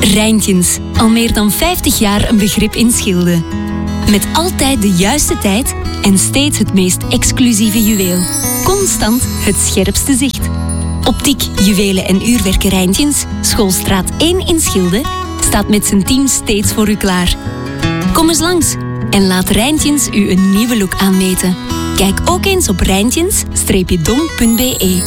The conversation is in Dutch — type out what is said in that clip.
Rijntjens, al meer dan 50 jaar een begrip in Schilde. Met altijd de juiste tijd en steeds het meest exclusieve juweel. Constant het scherpste zicht. Optiek, juwelen en uurwerken Rijntjens, Schoolstraat 1 in Schilde, staat met zijn team steeds voor u klaar. Kom eens langs en laat Rijntjens u een nieuwe look aanmeten. Kijk ook eens op rijntjens-dom.be.